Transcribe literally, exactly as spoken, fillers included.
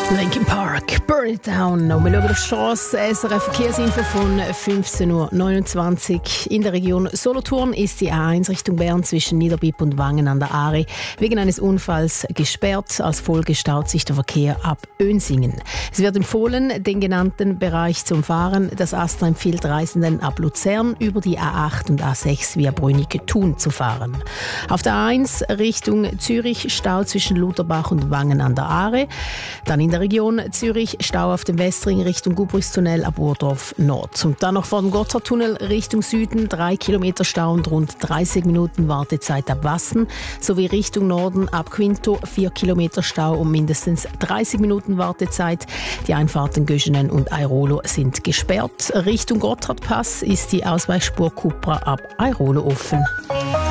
Linkin Park, Burn It Down. Und wir schauen auf die Strasse. S R F Verkehrsinfo von fünfzehn Uhr neunundzwanzig. In der Region Solothurn ist die A eins Richtung Bern zwischen Niederbipp und Wangen an der Aare wegen eines Unfalls gesperrt. Als Folge staut sich der Verkehr ab Önsingen. Es wird empfohlen, den genannten Bereich zu umfahren. Das AStA empfiehlt Reisenden ab Luzern über die A acht und A sechs via Brünnike-Thun zu fahren. Auf der A eins Richtung Zürich Stau zwischen Lutherbach und Wangen an der Aare. Dann in der Region Zürich Stau auf dem Westring Richtung Gubrichstunnel ab Urdorf Nord. Und dann noch vor dem Gotthardtunnel Richtung Süden drei Kilometer Stau und rund dreißig Minuten Wartezeit ab Wassen. Sowie Richtung Norden ab Quinto vier Kilometer Stau und mindestens dreißig Minuten Wartezeit. Die Einfahrten Göschenen und Airolo sind gesperrt. Richtung Gotthardpass ist die Ausweichspur Kupra ab Airolo offen.